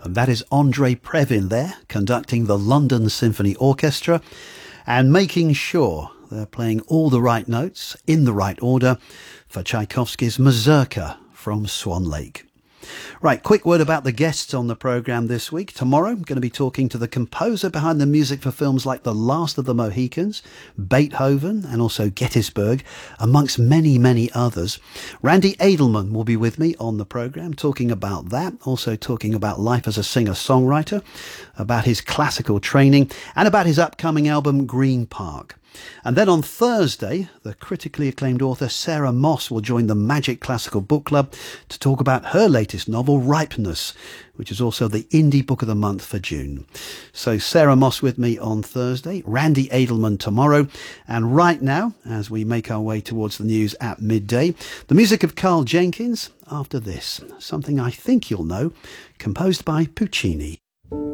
And that is Andrei Previn there, conducting the London Symphony Orchestra and making sure they're playing all the right notes in the right order for Tchaikovsky's Mazurka from Swan Lake. Right, quick word about the guests on the programme this week. Tomorrow, I'm going to be talking to the composer behind the music for films like The Last of the Mohicans, Beethoven, and also Gettysburg, amongst many, many others. Randy Edelman will be with me on the programme talking about that, also talking about life as a singer-songwriter, about his classical training, and about his upcoming album, Green Park. And then on Thursday, the critically acclaimed author Sarah Moss will join the Magic Classical Book Club to talk about her latest novel, Ripeness, which is also the Indie Book of the Month for June. So Sarah Moss with me on Thursday, Randy Edelman tomorrow, and right now, as we make our way towards the news at midday, the music of Carl Jenkins after this, something I think you'll know, composed by Puccini.